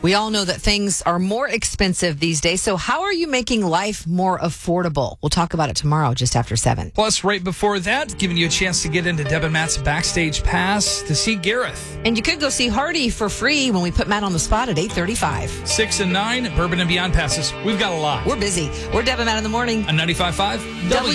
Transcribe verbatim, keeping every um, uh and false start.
We all know that things are more expensive these days. So how are you making life more affordable? We'll talk about it tomorrow just after seven. Plus, right before that, giving you a chance to get into Deb and Matt's Backstage Pass to see Gareth. And you could go see Hardy for free when we put Matt on the spot at eight thirty-five. Six and nine, Bourbon and Beyond passes. We've got a lot. We're busy. We're Deb and Matt in the morning. On ninety-five point five W.